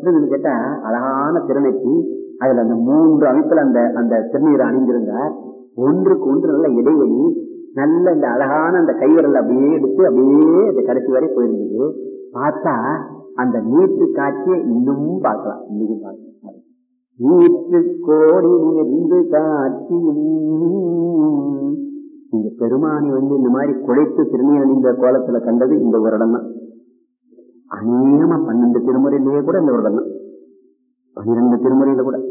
எப்படி கேட்டா அழகான திருநெற்றி, அதுல அந்த 3 அமைப்புல அந்த அந்த திருநீரை அணிந்திருந்தார். ஒன்றுக்கு ஒன்று நல்ல இடைவெளி, நல்ல இந்த அழகான அந்த கைவிரல் அப்படியே எடுத்து அப்படியே அந்த கடைசி வரை போயிருந்தது. பார்த்தா அந்த நீட்டு காட்சியை இன்னும் பார்க்கலாம், இன்னைக்கும் பார்க்கலாம். நீட்டு கோடி இருந்து காட்சியும் இந்த பெருமானி இந்த மாதிரி குழைத்து திருநீர் அணிந்த கோலத்துல கண்டது இந்த ஒரு இடம் தான். அநேகமா 12 திருமுறையிலேயே கூட இந்த ஒரு இடம் தான், 12 திருமுறையில கூட.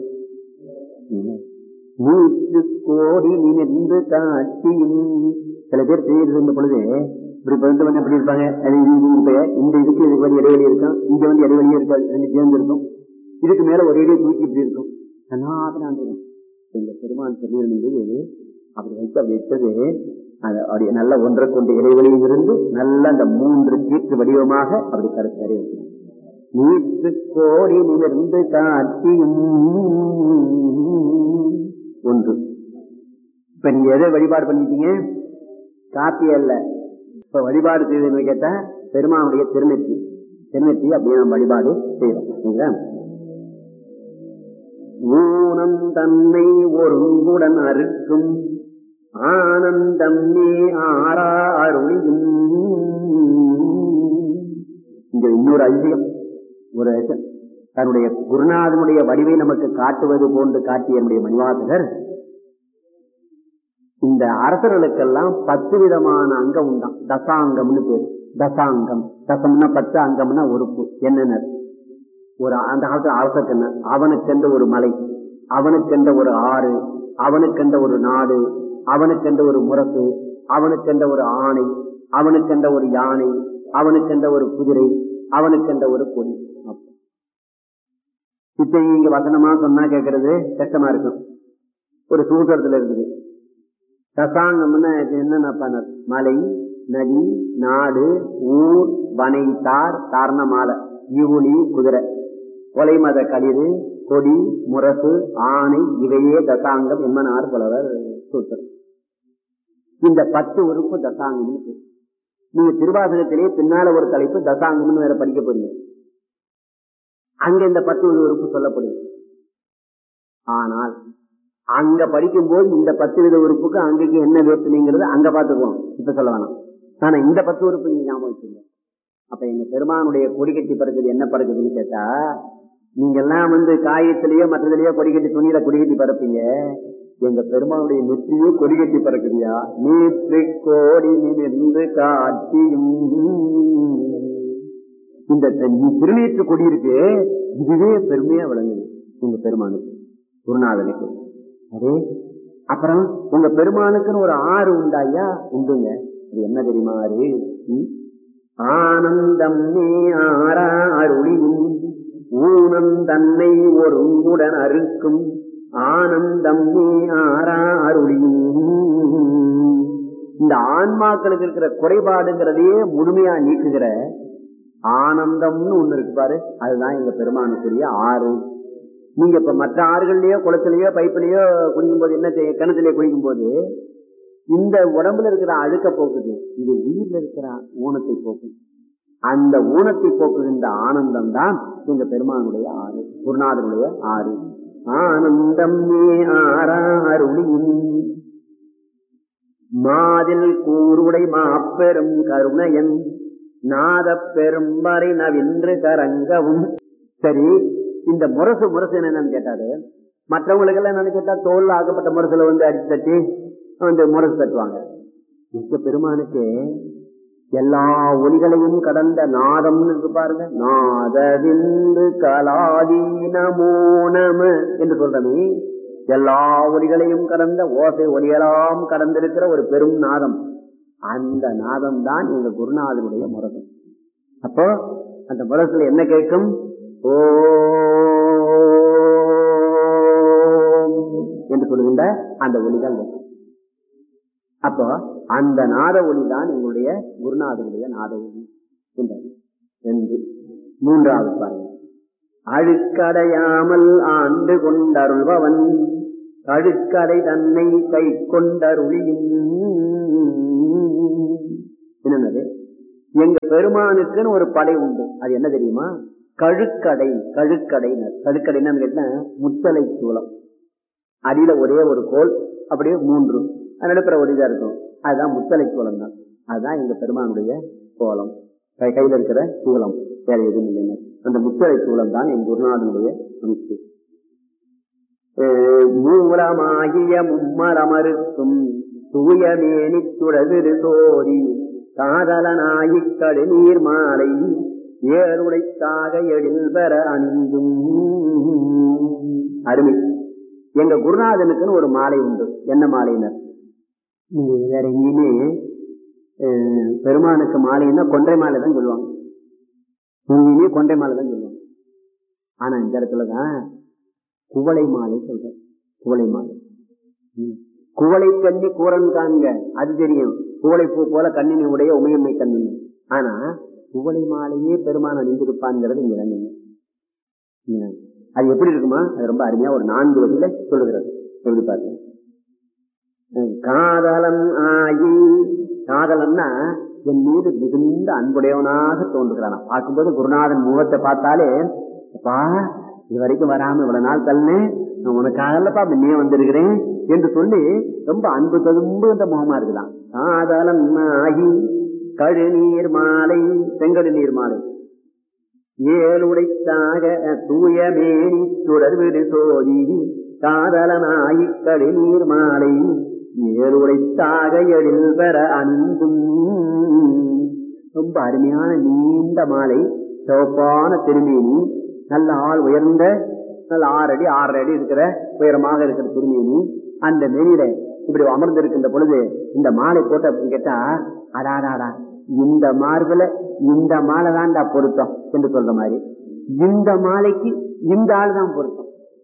நீட்டு கோடி நின்று காட்சியும் சில பேர் செய்யறது பொழுது இப்படி எப்படி இருப்பாங்க, இந்த இதுக்கு இதுக்கு வந்து இடைவெளி இருக்கும், இங்க வந்து இடைவெளியே இருக்காது, சேர்ந்து இருக்கும், இதுக்கு மேல ஒரு இடையே தூக்கி இப்படி இருக்கும். எங்க பெருமான் சொல்லியிருந்தது அப்படி வைத்து அப்படி வச்சது அப்படி நல்ல ஒன்றை கொண்டு இடைவெளியில் இருந்து நல்ல அந்த 3 கீற்று வடிவமாக அப்படி கருத்து அறிவிக்கும். நீட்டு கோடி நிமிர்ந்து காட்சியும் ஒன்று. இப்ப நீங்க எதை வழிபாடு பண்ணிட்டீங்க? காப்பி அல்ல, இப்ப வழிபாடு செய்ததுன்னு கேட்டா பெருமானுடைய திருநெற்றி. திருநெற்றி அப்படியே நம்ம வழிபாடு செய்யறோம். ஊனம் தன்னை ஒருங்குடன் அறுக்கும் ஆனந்தம் நீ ஆரா அருளியும். இங்க இன்னொரு ஐயம், ஒரு தன்னுடைய குருநாதனுடைய வடிவை நமக்கு காட்டுவது போன்று காட்டிய என்னுடைய மணிவாசகர் இந்த அரசர்களுக்கெல்லாம் 10 விதமான அங்கம் உண்டாம். தசாங்கம்னு பேரு. தசாங்கம், தசம்னா 10, அங்கம்னா உறுப்பு. என்னென்ன ஒரு அந்த காலத்துல அரசருக்கு என்ன, அவனுக்கென்ற ஒரு மலை, அவனுக்கென்ற ஒரு ஆறு, அவனுக்கென்ற ஒரு நாடு, அவனுக்கென்ற ஒரு முரசு, அவனுக்கென்ற ஒரு ஆணை, அவனுக்கென்ற ஒரு யானை, அவனுக்கென்ற ஒரு குதிரை, அவனுக்கென்ற ஒரு கொடி. இப்ப இங்க வசனமா சொன்னா கேட்கறது கஷ்டமா இருக்கும். ஒரு சூத்திரத்துல இருக்குது. தசாங்கம்னா என்னென்ன? மலை, நதி, நாடு, ஊர், வனை, தார், தாரண மாலை, இவுளி, குதிரை, கொலை மத களிறு, கொடி, முரசு, ஆணை, இவையே தசாங்கம் எம்மனார் புலவர் சூத்திரம். இந்த 10 உறுப்பு தசாங்கம். நீங்க திருவாசகத்திலே பின்னால ஒரு தலைப்பு தசாங்கம்னு வேற படிக்க போறீங்க. அங்க இந்த 10 உறுப்பு சொல்லப்படுது. ஆனால் அங்க படிக்கும்போது இந்த 10 வித உறுப்புக்கு அங்கேக்கு என்ன வேற்றுமைங்கிறது அங்க பாத்துக்குவோம், இப்ப சொல்ல வேணாம். ஆனா இந்த 10 உறுப்பு நீங்க ஞாபகம் வச்சுங்க. அப்ப எங்க பெருமானுடைய கொடி கட்டி பறக்குது. என்ன பறக்குதுன்னு கேட்டா, நீங்க எல்லாம் காயத்திலேயோ மற்றதுலயோ கொடிக்கட்டி துணியில கொடிக்கட்டி பறப்பீங்க. எங்க பெருமானுடைய நெற்றியோ கொடிக்கட்டி பறக்குதியா. நீற்று கோடி நின்று காட்சியும். இந்த திருநீற்று கொடி இருக்கு, இதுவே பெருமையா விளங்குது உங்க பெருமானுக்கு, குருநாதனுக்கு. அதே அப்புறம் உங்க பெருமானுக்குன்னு ஒரு ஆறு உண்டாயா? உண்டுங்க. அது என்ன தெரியுமா? ஆறு ஆனந்தம் நீ ஆரா அருளியும் ஊனம் தன்னை ஒருங்குடன் அறுக்கும் ஆனந்தம் நீ ஆரா அருளியும். இந்த ஆன்மாக்களுக்கு இருக்கிற குறைபாடுங்கிறதையே முழுமையா நீக்குகிற ஆனந்தம்னு ஒண்ணு இருக்கு பாரு, அதுதான் எங்க பெருமானுக்குரிய ஆறு. நீங்க இப்ப மற்ற ஆறுகள்லயோ குளத்திலேயோ பைப்பிலேயோ குடிக்கும் போது என்ன செய்ய, கிணத்துலயே குடிக்கும் போது இந்த உடம்புல இருக்கிற அழுக்க போக்குது, இது உயிர்ல இருக்கிற ஊனத்தை போக்குது. அந்த ஊனத்தை போக்குகின்ற ஆனந்தம் தான் எங்க பெருமானுடைய ஆறு, குருநாதனுடைய ஆறு. ஆனந்தம் நீ ஆரா அருளியும் மாதில் கூறுடை மாப்பெரும் கருணையன் நாத பெரும்பறை நவின்று கரங்கவும். சரி, இந்த முரசு முரசு என்னன்னு கேட்டாரு, மற்றவங்களுக்கு எல்லாம் என்னன்னு கேட்டா தோல் ஆக்கப்பட்ட முரசுல அடிச்சு தட்டி முரசு தட்டுவாங்க. மிக்க பெருமானுக்கு எல்லா ஒலிகளையும் கடந்த நாதம்னு இருக்கு பாருங்க. நாதவிந்து கலாதீனமோ நம என்று சொல்றமே, எல்லா ஒலிகளையும் கடந்த ஓசை ஒலியெல்லாம் கடந்திருக்கிற ஒரு பெரும் நாதம். அந்த நாதம் தான் எங்க குருநாதனுடைய முரசு. அப்போ அந்த முரசுல என்ன கேட்கும்? ஓ என்று சொல்லுகின்ற அந்த ஒலிதான் கேட்கும். அப்போ அந்த நாத ஒலிதான் எங்களுடைய குருநாதனுடைய நாத ஒலி என்று. மூன்றாவது பாருங்க, அழுக்கடையாமல் ஆண்டு கொண்டருள்பவன் கழுக்கடை தன்னை கை கொண்டருளியும். என்னது? எங்க பெருமானுக்குன்னு ஒரு படை உண்டு. அது என்ன தெரியுமா? கழுக்கடை. கழுக்கடைன்னு கேட்டா முத்தலை சூலம். அடியில ஒரே ஒரு கோல், அப்படியே 3 நடுப்புற ஒரு இதா இருக்கும். அதுதான் முத்தலை சூலம் தான். அதுதான் எங்க பெருமானுடைய கோலம். கையில இருக்கிற சூலம் வேற எதுவும் இல்லைங்க. அந்த முத்தலை சூலம் தான் என் குருநாதனுடைய அமைப்பு. மூலமாகிய மும்மரமருக்கும் தூயமேனி சுடவிரு சோதி காதலனாயி கடு நீர் மாலை ஏழுடைத்தாக எழில் பெற அணிந்தும். அருமை. எங்க குருநாதனுக்குன்னு ஒரு மாலை உண்டு. என்ன மாலையினர்? வேற எங்கேயுமே பெருமானுக்கு மாலைன்னா கொன்றை மாலை தான் சொல்லுவாங்க. எங்கேயுமே கொன்றை மாலை தான் சொல்லுவாங்க. ஆனா இந்த இடத்துலதான் குவளை மாலை சொல்ற. குவளை மாலை. குவளை கண்ணி கூரன் காண்க, அது தெரியும். குவளை பூ போல கண்ணினை உடைய உமையம்மை கண்ணன். ஆனா குவளை மாலையே பெருமான் அணிந்திருப்பான்ங்கிறது இங்க இறங்குங்க. அது எப்படி இருக்குமா? அது ரொம்ப அருமையா ஒரு 4 வழியில சொல்லுகிறது. எப்படி பாருங்க. காதலன் ஆகி, காதலன்னா என் மீது மிகுந்த அன்புடையவனாக தோன்றுகிறான். பார்க்கும்போது குருநாதன் முகத்தை பார்த்தாலே, அப்பா இது வரைக்கும் வராம இவ்வளவு நாள் தள்ளு, நான் உனக்காகலப்பா முன்னே வந்திருக்கிறேன் என்று சொல்லி ரொம்ப அன்பு ததும்பு அந்த முகமா இருக்குதான். காதலன் ஆகி கழு நீர் மாலை, செங்கடு நீர் மாலை ஏழுடைத்தாக தூயமேனி சுடர்விடு சோதி காதலனாயி கழு நீர் மாலை ஏழுடைத்தாக எழில் பெற அணிந்தும். ரொம்ப அருமையான நீண்ட மாலை, சிவப்பான திருமேனி, நல்ல ஆள் உயர்ந்த, நல்ல 6 அடி 6.5 அடி இருக்கிற உயரமாக இருக்கிற திருமேனி. அந்த மேனியில இப்படி அமர்ந்து இருக்கின்ற பொழுது இந்த மாலை போட்ட அப்படின்னு கேட்டா, அடாடாடா இந்த மார்புல இந்த மாலை தான்டா பொருத்தம் என்று சொல்ற மாதிரி, இந்த மாலைக்கு இந்த ஆள் தான் பொருத்தம்.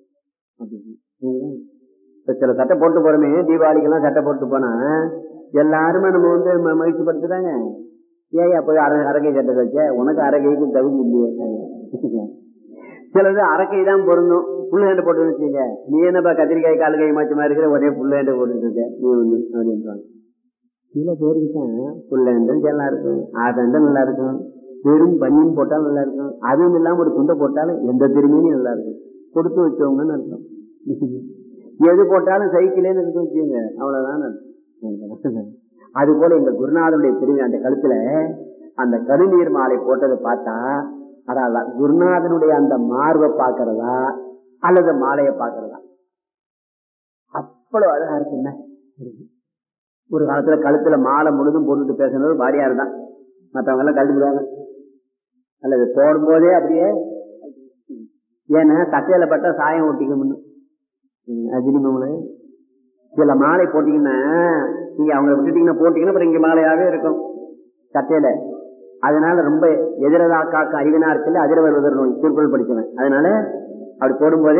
சில சட்டை போட்டு போறோமே, தீபாவளிக்கெல்லாம் சட்டை போட்டு போனா எல்லாருமே நம்ம மகிழ்ச்சி படுத்துறாங்க. ஏயா போய் அரகை சட்டை வச்ச, உனக்கு அரகைக்கு தகுதி இல்லையே. சிலது அரக்கை தான் பொருந்தும். புல்லுகண்டை போட்டு வச்சுங்க, நீ என்னப்பா கத்திரிக்காய் காலுகை மாற்றமா இருக்கிற, ஒரே புல்லுகண்டை போட்டு இருக்க நீ ஒண்ணு அப்படின்றாங்க. சில பேருக்கு தான் புல்லுகண்டும் நல்லா இருக்கும், ஆகண்டும் நல்லா இருக்கும், வெறும் பனியும் போட்டாலும் நல்லா இருக்கும், அதுவும் இல்லாம ஒரு துண்டை போட்டாலும் எந்த திரும்பியும் நல்லா இருக்கும். கொடுத்து வச்சவங்கன்னு அர்த்தம். எது போட்டாலும் சைக்கிளேன்னு எடுத்து வச்சுங்க, அவ்வளவுதான் அர்த்தம். அது போல எங்க குருநாதனுடைய திரும்பி அந்த கழுத்துல அந்த கருநீர் மாலை போட்டதை பார்த்தா, அதான் குருநாதனுடைய அந்த மார்பை பார்க்கறதா அல்லது மாலையை பார்க்கறதா, அவ்வளவு அழகா இருக்குங்க. ஒரு காலத்துல கழுத்துல மாலை முழுதும் போட்டுட்டு பேசுனது வாரியார் தான். மற்றவங்க எல்லாம் கழுத்துடுவாங்க அல்லது போடும் போதே அப்படியே. ஏன்னா சட்டையில பட்டா சாயம் ஒட்டிக்கணும்னு அஜினிமங்கள சில மாலை போட்டீங்கன்னா, நீங்க அவங்களை விட்டுட்டீங்கன்னா போட்டீங்கன்னா அப்புறம் இங்க மாலையாவே இருக்கும் சட்டையில. அதனால ரொம்ப எதிரதா காக்க அறிவினா இருக்குல்ல, அதிர வருவதர் நோய் திருக்குறள் படிச்சவன். அதனால அப்படி போடும்போதே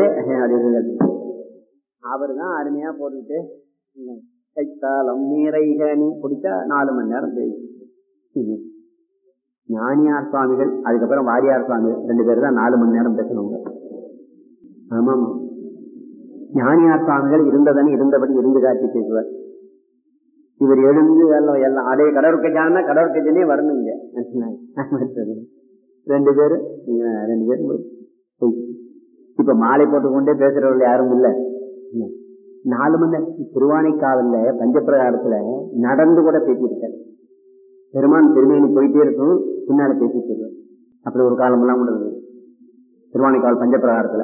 அவரு தான் அருமையா போட்டுக்கிட்டு கைத்தாலம் நீரைகனி குடிச்சா 4 மணி நேரம் பேசு. ஞானியார் சுவாமிகள் அதுக்கப்புறம் வாரியார் சுவாமிகள் 2 பேர் தான் 4 மணி நேரம் பேசணுங்க. ஆமாம், ஞானியார் சுவாமிகள் இருந்ததனி இருந்தபடி இருந்து காட்சி பேசுவார். இவர் எழுந்து எல்லாம் அதே கடற்கஜானா கடற்கஜனே வரணுங்க. 2 பேரும் இப்ப மாலை போட்டு கொண்டே பேசுறவர்கள் யாரும் இல்ல. 4 மணி நேரம் திருவானைக்காவல்ல பஞ்சப்பிரகாரத்துல நடந்து கூட பேசியிருக்காரு. பெருமான் திருமேனி போயிட்டே இருக்கும், பின்னால பேசிட்டு இருக்காரு. அப்படி ஒரு காலம் எல்லாம் கூட திருவானைக்காவல் பஞ்சப்பிரகாரத்துல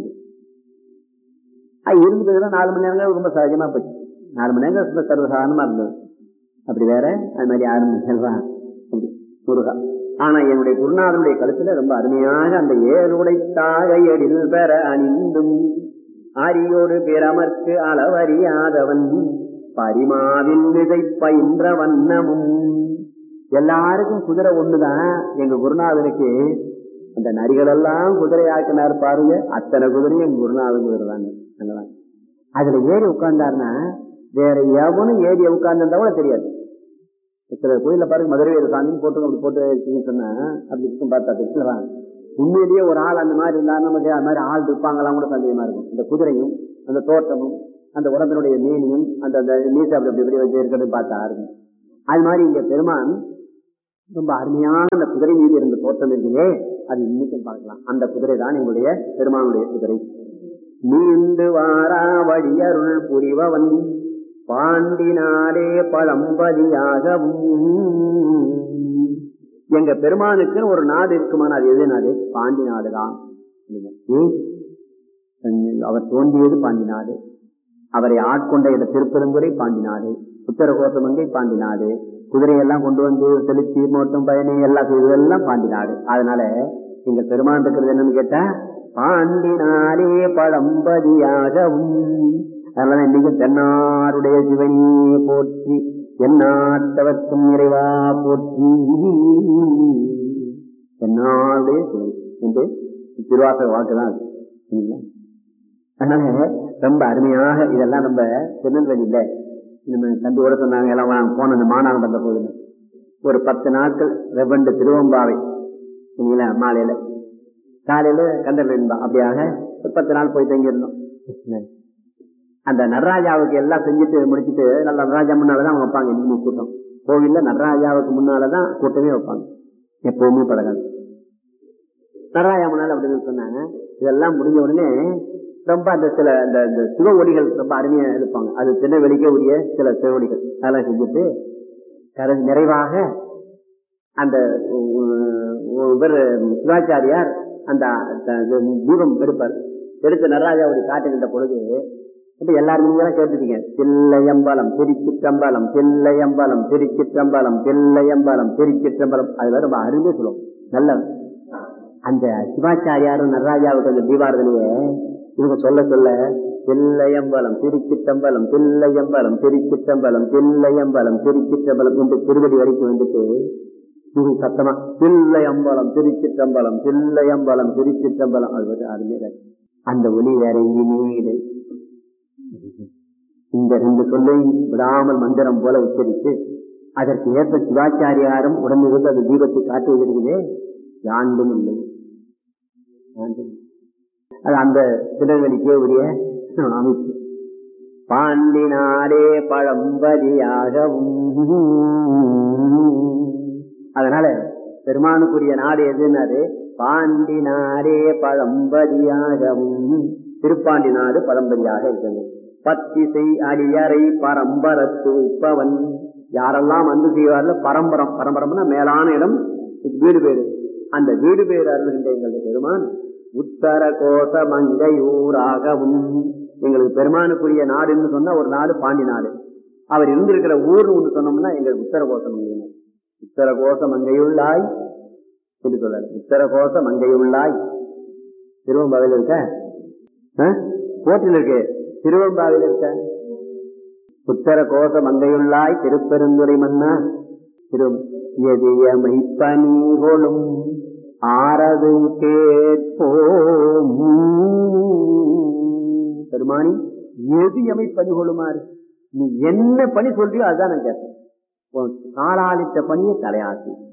இருந்ததுன்னா 4 மணி நேரங்கள் ரொம்ப சகஜமா போச்சு. 4 மணி நேரம் ரொம்ப சர்வசாதாரணமா இருந்தது. அப்படி வேற அது மாதிரி 6 மணி நேரம் முருகா. ஆனா என்னுடைய குருநாதனுடைய கழுத்துல ரொம்ப அருமையாக அந்த ஏழுடைத்தாக எழில் பெற அணிந்தும் அரியோடு பிறமர்க்கு அளவறியாதவன் பரிமாவின் விதை பயின்ற வண்ணமும். எல்லாருக்கும் குதிரை ஒண்ணுதான், எங்க குருநாதனுக்கு அந்த நரிகள் எல்லாம் குதிரையாக்கினார் பாருங்க. அத்தனை குதிரையும் எங்க குருநாதன் குதிரை தாங்க. அதுல ஏறி உட்கார்ந்தாருன்னா வேற எவனும் ஏறி உட்கார்ந்துருந்தா கூட தெரியாது. சில கோயில பாருங்க, மதுரை சாமின்னு போட்டு அப்படி போட்டு சொன்னா அப்படி இருக்கும் பார்த்தா தெரிஞ்சுக்கலாம். உண்மையிலேயே ஒரு ஆள் அந்த மாதிரி இருந்தா நமக்கு அது மாதிரி ஆள் இருப்பாங்கலாம் கூட சந்தேகமா இருக்கும். இந்த குதிரையும் அந்த தோட்டமும் அந்த உடம்பினுடைய மீனியும் அந்த நீசை அப்படி எப்படி வச்சு இருக்கிறது பார்த்தா இருக்கும். அது மாதிரி இங்க பெருமான் ரொம்ப அருமையான அந்த குதிரை மீது இருந்த தோட்டம் இருக்குதே, அது இன்னைக்கும் பார்க்கலாம். அந்த குதிரை தான் எங்களுடைய பெருமானுடைய குதிரை. நீண்டு வாரா வழியருள் புரிவவன் பாண்டினாலே பழம்பதியாகவும். எங்க பெருமானுக்கு ஒரு நாடு இருக்குமான அது எது நாடு? பாண்டி நாடுதான். அவர் தோன்றியது பாண்டி நாடு, அவரை ஆட்கொண்ட இட திருப்பெருந்துறை பாண்டி நாடு, உத்தரகோசமங்கை பாண்டி நாடு, குதிரையெல்லாம் கொண்டு வந்து செலுத்தி மோட்டம் பயணி எல்லாம் செய்வதெல்லாம் பாண்டி நாடு. அதனால எங்க பெருமான் இருக்கிறது என்னன்னு கேட்டா பாண்டினாலே பழம்பதியாகவும். அதனால இன்னைக்கு தென்னாருடைய சிவனியே போற்றி எந்நாட்டவர்க்கும் நிறைவா போற்றி. தென்னாருடைய சிவன் என்று திருவாசக வாக்குதான் அது. அதனால ரொம்ப அருமையாக இதெல்லாம் நம்ம திருநெல்வேலியில நம்ம தம்பி கூட சொன்னாங்க, எல்லாம் போன அந்த மாநாடு வந்த போது ஒரு 10 நாட்கள் ரெவண்டு திருவம்பாவை மாலையில காலையில கண்டறிந்தா அப்படியாக ஒரு 10 நாள் போய் தங்கியிருந்தோம். அந்த நடராஜாவுக்கு எல்லாம் செஞ்சுட்டு முடிச்சுட்டு நல்ல நடராஜா முன்னாலதான் அவங்க வைப்பாங்க. இன்னும் கூட்டம் கோவில்ல நடராஜாவுக்கு முன்னாலதான் கூட்டமே வைப்பாங்க, எப்பவுமே பழகாது. நடராஜா முன்னால அப்படின்னு சொன்னாங்க. இதெல்லாம் முடிஞ்ச உடனே ரொம்ப அந்த சில அந்த சிவ ஒளிகள் ரொம்ப அருமையா இருப்பாங்க. அது திருநெல்வேலிக்கே உரிய சில சிவ ஒளிகள் அதெல்லாம் செஞ்சுட்டு நிறைவாக அந்த சிவாச்சாரியார் அந்த தீபம் எடுப்பார். எடுத்து நடராஜாவுடைய காட்டுகின்ற பொழுது இப்ப எல்லாரும் நீங்க கேட்டுட்டீங்க, தில்லையம்பலம் திருச்சிற்றம்பலம், தில்லையம்பலம் திருச்சிற்றம்பலம், தில்லையம்பலம் திருச்சிற்றம்பலம். அதுல ரொம்ப அருமையா சொல்லுவோம். நல்ல அந்த சிவாச்சாரியாரும் நடராஜாவுக்கு அந்த தீபாரதனையே இவங்க சொல்ல சொல்ல தில்லையம்பலம் திருச்சிற்றம்பலம், தில்லையம்பலம் திருச்சிற்றம்பலம், தில்லையம்பலம் திருச்சிற்றம்பலம் என்று திருவடி வரைக்கும் வந்துட்டு இது சத்தமா தில்லையம்பலம் திருச்சிற்றம்பலம், தில்லையம்பலம் திருச்சிற்றம்பலம். அது வந்து அருமையா அந்த ஒலி வேற எங்கேயுமே இல்லை. இந்த 2 சொல்லை விடாமல் மந்திரம் போல உச்சரித்து அதற்கு ஏற்ப சிவாச்சாரியாரும் உடனிருந்து அந்த தீபத்தை காட்டுவதற்குதே யாண்டும் இல்லை. அது அந்த திருநெல்வேலிக்கே உரிய அமைப்பு. பாண்டினாலே பழம்பதியாகவும். அதனால பெருமானுக்குரிய நாடு எதுனாரு? பாண்டினாரே பழம்பதியாகவும். திருப்பாண்டி நாடு பழம்பதியாக இருக்கிறது. பத்திசை அடியறை பரம்பரத்து உப்பவன். யாரெல்லாம் வந்து செய்வார்கள் பரம்பரம், பரம்பரம்னா மேலான இடம், வீடு பேரு. அந்த வீடு பேரு அருள்கின்ற எங்களுடைய பெருமான் உத்தர கோச மங்கையூராகவும். எங்களுக்கு பெருமானுக்குரிய நாடுன்னு சொன்னா ஒரு நாடு பாண்டி நாடு. அவர் இருந்திருக்கிற ஊர்னு ஒன்று சொன்னோம்னா எங்களுக்கு உத்தர கோச மங்கை. உத்தர கோச மங்கையுள்ளாய் என்று சொல்ல, உத்தர கோச மங்கையுள்ளாய் திருவம்பாவையில் இருக்க, கோட்டில் இருக்கு, திருவம்பாவையில் இருக்க. உத்தர கோச மங்கையுள்ளாய் திருப்பெருந்துறை மன்னா எதியமை பணிகொளும் ஆரது கேட்போம். பெருமானி எதியமை பணிகொள்ளுமாறு நீ என்ன பணி சொல்றியோ அதுதான் நான் கேட்பேன். காலாளித்த பணியை தலையாசி